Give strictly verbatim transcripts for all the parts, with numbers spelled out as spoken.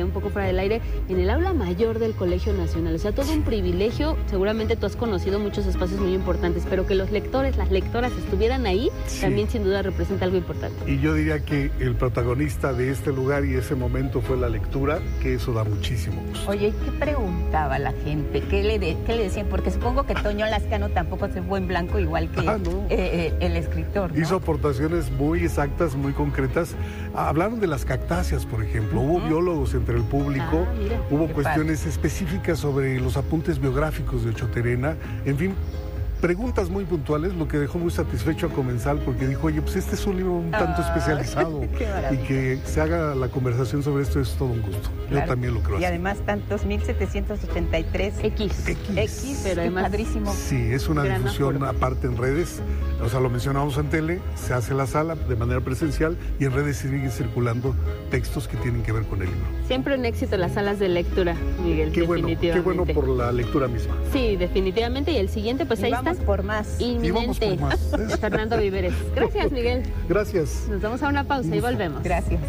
un poco fuera del aire, en el aula mayor del Colegio Nacional. O sea, todo un privilegio. Seguramente tú has conocido muchos espacios muy importantes, pero que los lectores, las lectoras estuvieran ahí, sí, también sin duda representa algo importante. Y yo diría que el protagonista de este lugar y ese momento fue la lectura, que eso da muchísimo gusto. Oye, ¿qué preguntaba la gente? ¿Qué le, de, qué le decían? Porque supongo que Toño Lascano tampoco se fue en blanco igual que ah, no. eh, eh, el escritor, ¿no? Hizo aportaciones muy exactas, muy concretas. Hablaron de las cactáceas, por ejemplo. Uh-huh. Hubo biólogos entre el público, ah, mira, hubo cuestiones padre. específicas sobre los apuntes biográficos de Ochoterena. En fin, preguntas muy puntuales, lo que dejó muy satisfecho a Comensal, porque dijo, oye, pues este es un libro un tanto ah, especializado y que se haga la conversación sobre esto es todo un gusto. Claro. Yo también lo creo y así. Además tantos mil setecientos ochenta y tres X. X. X, pero además padrísimo. Sí, es una Gran difusión aforo. aparte en redes. O sea, lo mencionamos en tele, se hace la sala de manera presencial y en redes siguen circulando textos que tienen que ver con el libro. Siempre un éxito las salas de lectura, Miguel, qué definitivamente. Bueno, qué bueno por la lectura misma. Sí, definitivamente. Y el siguiente, pues y ahí vamos está. por más. Inminente. Y vamos por más. Fernando Viveres. Gracias, Miguel. Gracias. Nos vamos a una pausa y volvemos. Gracias.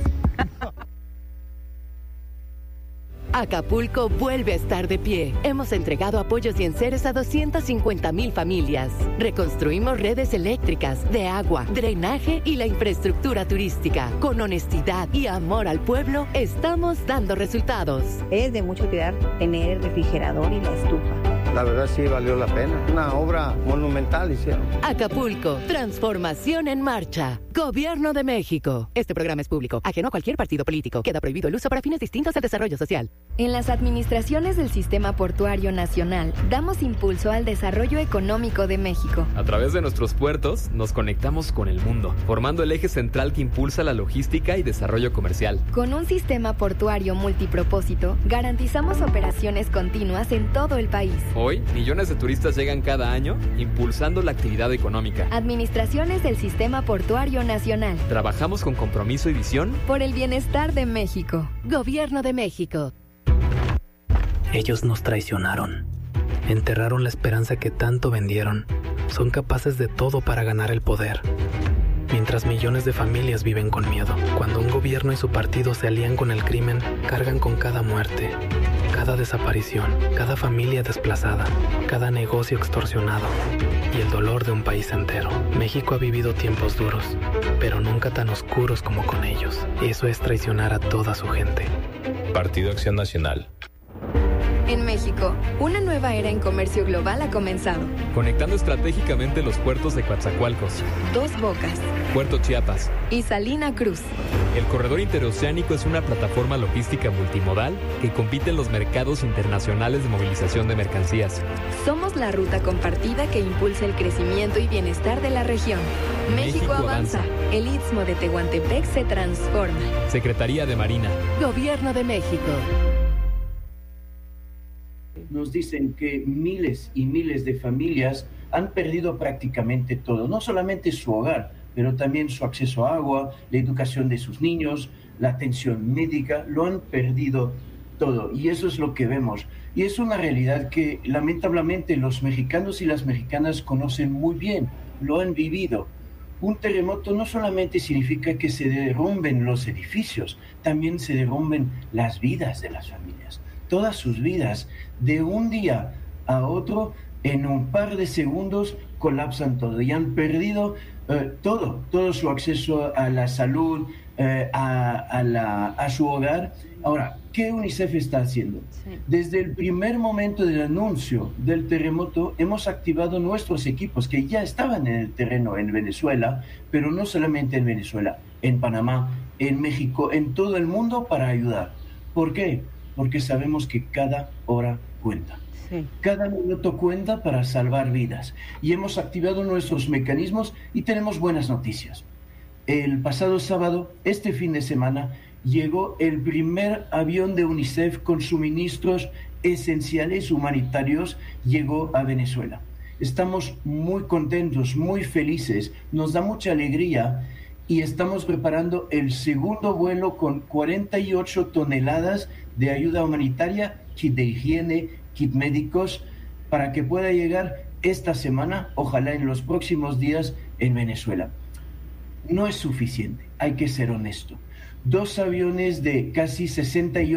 Acapulco vuelve a estar de pie. Hemos entregado apoyos y enseres a doscientas cincuenta mil familias. Reconstruimos redes eléctricas, de agua, drenaje y la infraestructura turística. Con honestidad y amor al pueblo, estamos dando resultados. Es de mucho cuidar tener el refrigerador y la estufa. La verdad sí valió la pena. Una obra monumental hicieron. Acapulco, transformación en marcha. Gobierno de México. Este programa es público, ajeno a cualquier partido político. Queda prohibido el uso para fines distintos al desarrollo social. En las administraciones del Sistema Portuario Nacional, damos impulso al desarrollo económico de México. A través de nuestros puertos, nos conectamos con el mundo, formando el eje central que impulsa la logística y desarrollo comercial. Con un sistema portuario multipropósito, garantizamos operaciones continuas en todo el país. Hoy, millones de turistas llegan cada año, impulsando la actividad económica. Administraciones del Sistema Portuario Nacional. Trabajamos con compromiso y visión por el bienestar de México. Gobierno de México. Ellos nos traicionaron. Enterraron la esperanza que tanto vendieron. Son capaces de todo para ganar el poder. Mientras millones de familias viven con miedo. Cuando un gobierno y su partido se alían con el crimen, cargan con cada muerte, cada desaparición, cada familia desplazada, cada negocio extorsionado y el dolor de un país entero. México ha vivido tiempos duros, pero nunca tan oscuros como con ellos. Eso es traicionar a toda su gente. Partido Acción Nacional. En México, una nueva era en comercio global ha comenzado. Conectando estratégicamente los puertos de Coatzacoalcos, Dos Bocas, Puerto Chiapas y Salina Cruz. El corredor interoceánico es una plataforma logística multimodal que compite en los mercados internacionales de movilización de mercancías. Somos la ruta compartida que impulsa el crecimiento y bienestar de la región. México, México avanza. avanza. El Istmo de Tehuantepec se transforma. Secretaría de Marina. Gobierno de México. Nos dicen que miles y miles de familias han perdido prácticamente todo, no solamente su hogar, pero también su acceso a agua, la educación de sus niños, la atención médica, lo han perdido todo. Y eso es lo que vemos. Y es una realidad que lamentablemente los mexicanos y las mexicanas conocen muy bien, lo han vivido. Un terremoto no solamente significa que se derrumben los edificios, también se derrumben las vidas de las familias. Todas sus vidas, de un día a otro, en un par de segundos, colapsan todo y han perdido eh, todo, todo su acceso a la salud, eh, a, a, la, a su hogar. Ahora, ¿qué UNICEF está haciendo? Sí. Desde el primer momento del anuncio del terremoto, hemos activado nuestros equipos que ya estaban en el terreno en Venezuela, pero no solamente en Venezuela, en Panamá, en México, en todo el mundo para ayudar. ¿Por qué? Porque sabemos que cada hora cuenta. Sí. Cada minuto cuenta para salvar vidas. Y hemos activado nuestros mecanismos y tenemos buenas noticias. El pasado sábado, este fin de semana, llegó el primer avión de UNICEF con suministros esenciales humanitarios, llegó a Venezuela. Estamos muy contentos, muy felices, nos da mucha alegría y estamos preparando el segundo vuelo con cuarenta y ocho toneladas de ayuda humanitaria, kit de higiene, kit médicos, para que pueda llegar esta semana, ojalá en los próximos días, en Venezuela. No es suficiente, hay que ser honesto. Dos aviones de casi sesenta y